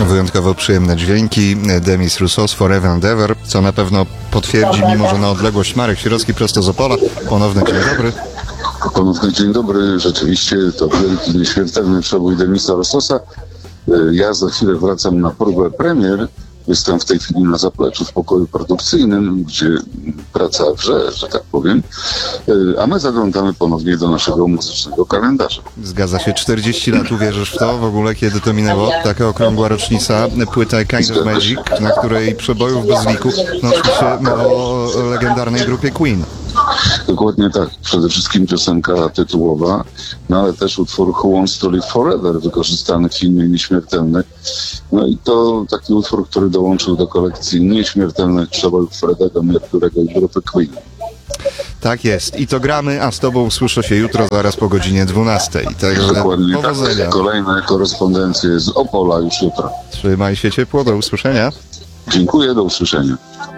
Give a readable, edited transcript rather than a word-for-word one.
Wyjątkowo przyjemne dźwięki Demis Roussos, Forever and Ever, co na pewno potwierdzi, mimo że na odległość, Marek Sirocki prosto z Opola. Ponowny dzień dobry. Ponowny dzień dobry. Rzeczywiście to wielki, nieśmiertelny przebój Demisa Roussosa. Ja za chwilę wracam na próbę premier. Jestem w tej chwili na zapleczu w pokoju produkcyjnym, gdzie praca wrze, że tak powiem. A my zaglądamy ponownie do naszego muzycznego kalendarza. Zgadza się, 40 lat, uwierzysz w to? W ogóle kiedy to minęło? Taka okrągła rocznica, płyta Kind of Magic, na której przebojów bez liku, no oczywiście mowa o legendarnej grupie Queen. Dokładnie tak. Przede wszystkim piosenka tytułowa, no ale też utwór Who Wants to Live Forever, wykorzystany w filmie Nieśmiertelny. No i to taki utwór, który dołączył do kolekcji nieśmiertelnych przebojów Freddego Mercury'ego i grupy Queen. Tak jest. I to gramy, a z tobą słyszę się jutro zaraz po godzinie 12. Także Dokładnie powodzenia. tak. Kolejne korespondencje z Opola już jutro. Trzymaj się ciepło, do usłyszenia. Dziękuję, do usłyszenia.